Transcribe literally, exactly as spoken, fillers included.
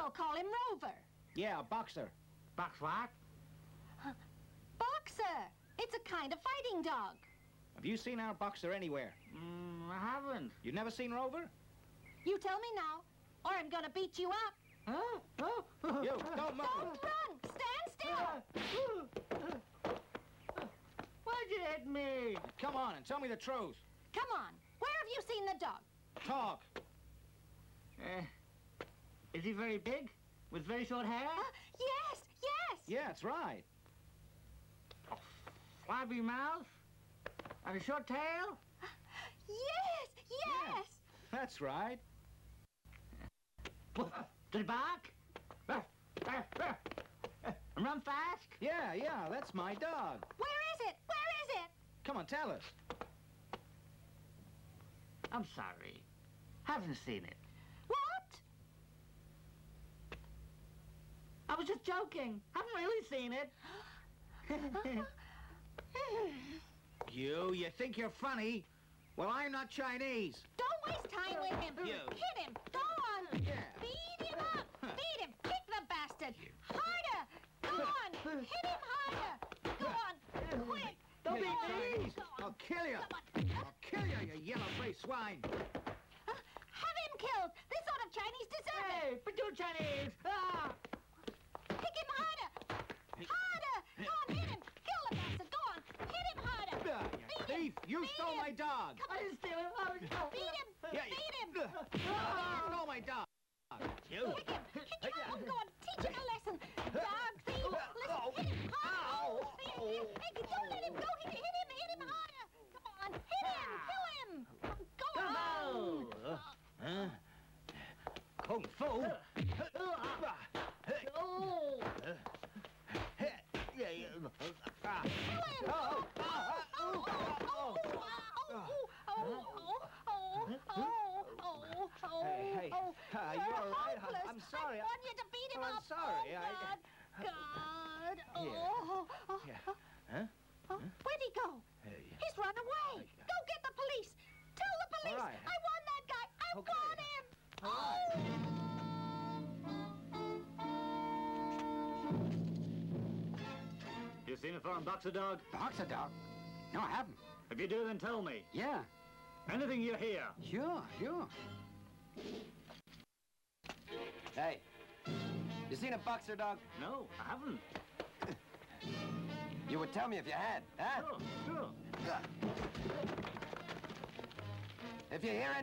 all call him Rover. Yeah, a boxer. Box what? Boxer. It's a kind of fighting dog. Have you seen our boxer anywhere? Mm, I haven't. You've never seen Rover? You tell me now, or I'm gonna beat you up. Huh? Oh. You, don't move. Don't run! Stand still! Why'd you hit me? Come on and tell me the truth. Come on, where have you seen the dog? Talk. Uh, is he very big? With very short hair? Uh, yes, yes! Yeah, that's right. Flabby mouth? And a short tail? Yes, yes! That's right. Did it bark? And run fast? Yeah, yeah, that's my dog. Where is it? Where is it? Come on, tell us. I'm sorry. Haven't seen it. What? I was just joking. Haven't really seen it. You, you think you're funny? Well, I'm not Chinese. Don't waste time with him. You. Hit him. Go on. Yeah. Beat him up. Beat him. Kick the bastard. Harder. Go on. Hit him harder. Go on. Quick. Don't Go be on. Chinese. Go on. I'll kill you. Come on. I'll kill you, you yellow-faced swine. Uh, have him killed. This sort of Chinese deserve it. Hey, but you Chinese! Ah! Kick him harder. Harder. Go on. Hit him. Kill the bastard. Go on. Hit him harder. Ah, you Beat him. thief! You Beat stole him. my dog. Come I on. didn't steal it. I was... Beat him. Yeah, you- Beat him. Ah, you stole my dog. You. Kick him. Kick him out. Go on. Teach him a lesson. Dog thief. Listen. Hit him hard. Beat him. Hey, don't let him go. Hit him. Hit him. Hit him harder. Come on. Hit him. Kill him. Go on. Oh. Huh? Kung Fu? Oh. Yeah, yeah. Ah. Kill him. Oh, Oh, oh, oh, oh, oh, oh, oh, oh, oh, Hey, hey. oh. Uh, You're you all right? hopeless. I'm sorry. I want you to beat him Oh, I'm up. sorry. Oh, I- God. God. Oh. oh, Yeah. oh, Huh? oh. Where'd he go? Hey. He's run away. Go get the police. Tell the police. All right. I want that guy. I've Okay. got him. All Oh. You seen a foreign boxer dog? Boxer dog? No, I haven't. If you do, then tell me. Yeah, Anything you hear. sure, sure. Hey, you seen a boxer dog? No, I haven't. You would tell me if you had, huh? Sure, sure. If you hear any